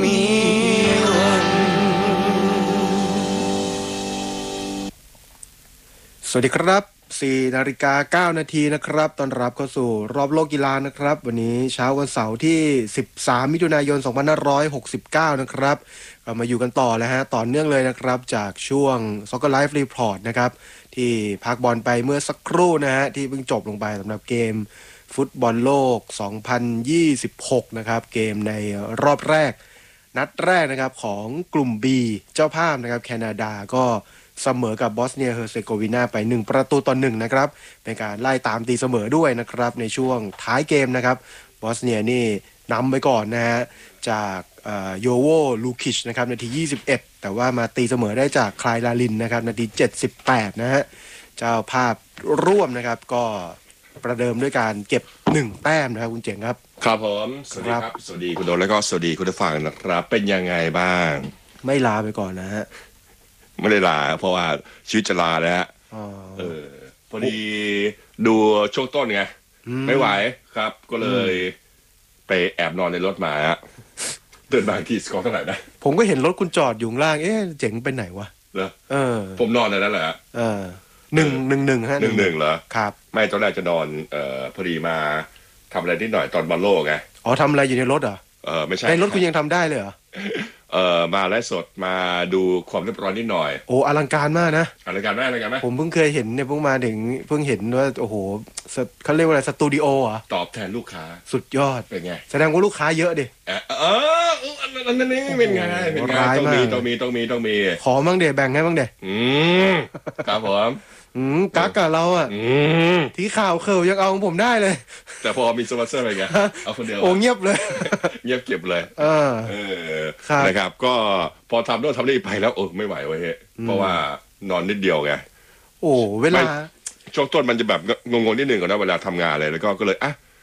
มีวันสวัสดีครับ4:09 นาทีนะครับต้อนรับเข้าสู่รอบโลกกีฬานะครับวันนี้เช้าวันเสาร์ที่13มิถุนายน2569นะครับก็มาอยู่กันต่อแล้วฮะต่อเนื่องเลยนะครับจากช่วง Soccer Live Report นะครับที่พักบอลไปเมื่อสักครู่นะฮะที่เพิ่งจบลงไปสำหรับเกมฟุตบอลโลก2026นะครับเกมในรอบแรกนัดแรกนะครับของกลุ่ม B เจ้าภาพนะครับแคนาดาก็เสมอกับบอสเนียเฮอร์เซโกวีนาไป1-1นะครับเป็นการไล่ตามตีเสมอด้วยนะครับในช่วงท้ายเกมนะครับบอสเนียนี่นำไปก่อนนะฮะจากโยโวลูคิชนะครับนาที21แต่ว่ามาตีเสมอได้จากคลายลาลินนะครับนาที78นะฮะเจ้าภาพร่วมนะครับก็ประเดิมด้วยการเก็บ1แต้มนะครับคุณเจ๋งครับครับผมสวัสดีครับสวัสดีคุณโดนแล้วก็สวัสดีคุณผู้ฟังนะครับเป็นยังไงบ้างไม่ลาไปก่อนนะฮะไม่ได้ลาเพราะว่าชีวิตจะลาแล้วฮะพอดีดูช่วงต้นไงไม่ไหวครับก็เลยไปแอบนอนในรถมาฮะเดินมาที่สกอร์เท่าไหร่นะผมก็เห็นรถคุณจอดอยู่ล่างเจ๋งไปไหนวะเหรอผมนอนในนั้นแหละ 1-1ฮะ 1-1เหรอครับไม่ตอนแรกจะนอนพอดีมาทำอะไรนิดหน่อยตอนบอลโลกไงอ๋อทำอะไรอยู่ในรถเหรอไม่ใช่ในรถคุณยังทำได้เลยเหรอมาไลฟ์สดมาดูความเรียบร้อยนิดหน่อยโอ้อลังการมากนะอลังการไหมผมเพิ่งเคยเห็นเนี่ยเพิ่งมาถึงเพิ่งเห็นว่าโอ้โหเขาเรียกว่าอะไรสตูดิโอเหรอตอบแทนลูกค้าสุดยอดเป็นไงแสดงว่าลูกค้าเยอะดิอันนี้เป็นไงต้องมีขอมั่งเดแบ่งให้มั่งเดครับผมกักกับเราอ่ะที่ข่าวเคิลยังเอาของผมได้เลยแต่พอมีสปอนเซอร์อะไรเงี้ยเอาคนเดียวโอ้เงียบเลยเงียบเก็บเลยนะครับก็พอทำโน่นทำนี่ไปแล้วไม่ไหวเว้ยเพราะว่านอนนิดเดียวไงโอ้เวลาช่วงต้นมันจะแบบงงๆนิดนึงก่อนนะเวลาทำงานเลยแล้วก็เลย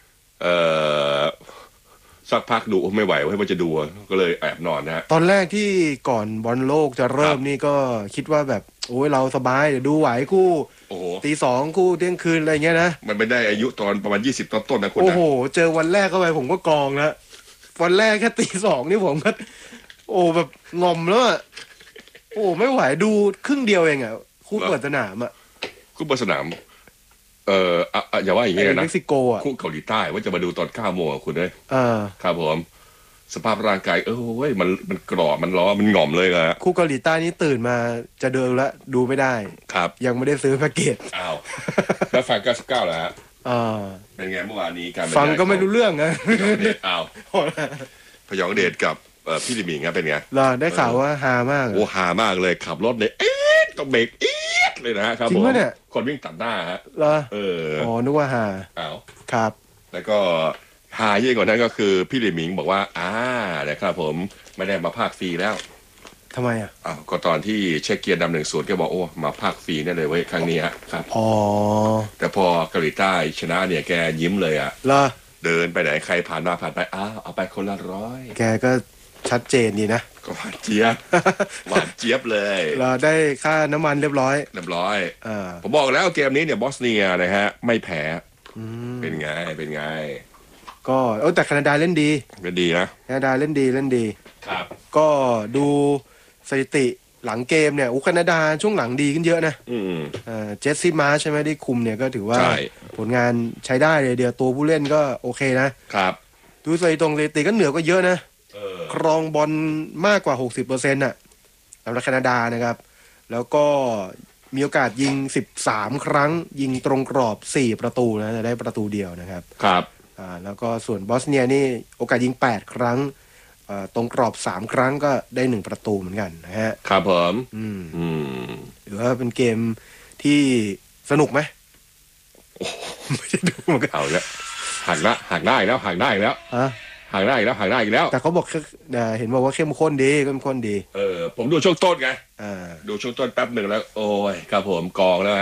สักพักดูไม่ไหวว่าจะดูก็เลยแอบนอนนะฮะตอนแรกที่ก่อนบอลโลกจะเริ่มนี่ก็คิดว่าแบบโอ้ยเราสบายเดี๋ยวดูไหวคู่ตีสองคู่เที่ยงคืนอะไรเงี้ยนะมันไม่ได้อายุตอนประมาณ20ต้นนะคุณนะโอ้โหเจอวันแรกเข้าไปผมก็กองแล้ววันแรกแค่ตีสองนี่ผมก็โอ้แบบงอมแล้วอ่ะโอ้ไม่ไหวดูครึ่งเดียวเองอ่ะคู่เปิดสนามอ่ะคู่เปิดสนามอย่าว่าอย่างงี้นะเม็กซิโกอ่ะคู่เกาหลีใต้ว่าจะมาดูตอน9 โมงคุณเลยครับผมสภาพร่างกายมันกรอบมันล้อมันหง่อมเลยอะคู่เกาหลีใต้นี่ตื่นมาจะเดินแล้วดูไม่ได้ครับยังไม่ได้ซื้อแพ็กเกจแล้วฟัง99แล้วฮะเป็นไงเมื่อวานนี้การฟังก็ไม่รู้เรื่องนะพยองเดชกับพี่ลิมิงครับเป็นไงได้ข่าวว่าฮามากฮามากเลยขับรถเนี่ยต้องเบรกเลยนะครับจริงไหมเนี่ยคนวิ่งตัดหน้าฮะนึกว่าฮาครับแล้วก็ฮายิ่งกว่านั้นก็คือพี่ลิมิงบอกว่านะครับผมไม่ได้มาภาคฟรีแล้วทำไมอ่ะก็ตอนที่เช็คเกียร์นำ1-0ก็บอกมาภาคฟรีนี่เลยเว้ยครั้งนี้ครับแต่พอเกาหลีใต้ชนะเนี่ยแกยิ้มเลยเดินไปไหนใครผ่านมาเอาไปคนละ100 แกก็ชัดเจนดีนะก็หวานเจี๊ยบเลยเราได้ค่าน้ำมันเรียบร้อยผมบอกแล้วเกมนี้เนี่ยบอสเนียนะฮะไม่แพ้เป็นไงก็แต่แคนาดาเล่นดีนะแคนาดาเล่นดีครับก็ดูสถิติหลังเกมเนี่ยแคนาดาช่วงหลังดีขึ้นเยอะนะเจสซี่มาใช่ไหมที่คุมเนี่ยก็ถือว่าผลงานใช้ได้เลยเดียวตัวผู้เล่นก็โอเคนะครับดูสถิติก็เหนือก็เยอะนะครองบอลมากกว่า 60% น่ะสำหรับแคนาดานะครับแล้วก็มีโอกาสยิง13ครั้งยิงตรงกรอบ4ประตูนะแต่ได้ประตูเดียวนะครับครับแล้วก็ส่วนบอสเนียนี่โอกาสยิง8ครั้งตรงกรอบ3ครั้งก็ได้1ประตูเหมือนกันนะฮะครับผมหรือว่าเป็นเกมที่สนุกไหมไม่ได้ดูเหมือนกันเอาละหักได้อีกแล้วห่างได้อีกแล้วแต่เขาบอกเห็นบอกว่าเข้มข้นดีผมดูช่วงต้นไงดูช่วงต้นแป๊บหนึ่งแล้วโอ้ยครับผมกองแล้ว